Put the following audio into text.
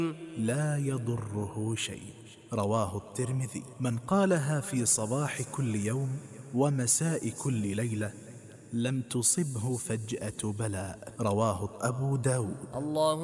لا يضره شيء. رواه الترمذي. من قالها في صباح كل يوم ومساء كل ليلة لم تصبه فجأة بلاء. رواه أبو داود.